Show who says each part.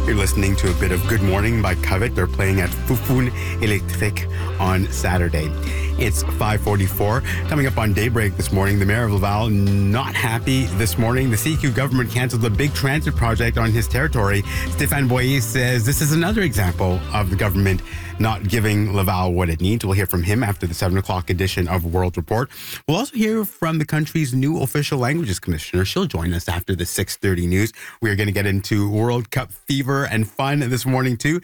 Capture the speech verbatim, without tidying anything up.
Speaker 1: You're listening to a bit of Good Morning by Covet. They're playing at Fufun Electric on Saturday. It's five forty-four. Coming up on Daybreak this morning, the mayor of Laval not happy this morning. The C Q government canceled a big transit project on his territory. Stéphane Boyer says this is another example of the government not giving Laval what it needs. We'll hear from him after the seven o'clock edition of World Report. We'll also hear from the country's new official languages commissioner. She'll join us after the six thirty news. We are going to get into World Cup fever and fun this morning too.